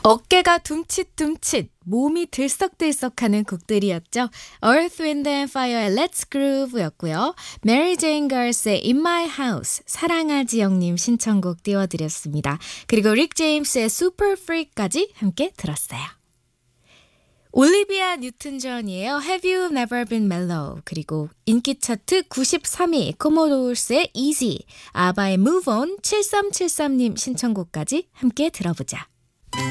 어깨가 둠칫둠칫, 몸이 들썩들썩하는 곡들이었죠. Earth, Wind and Fire의 Let's Groove였고요. Mary Jane Garth의 In My House, 사랑하지 영님 신청곡 띄워드렸습니다. 그리고 릭 제임스의 Super Freak까지 함께 들었어요. 올리비아 뉴튼 존이에요. Have You Never Been Mellow. 그리고 인기 차트 93위 코모도스의 Easy, 아바의 Move On, 7373님 신청곡까지 함께 들어보자.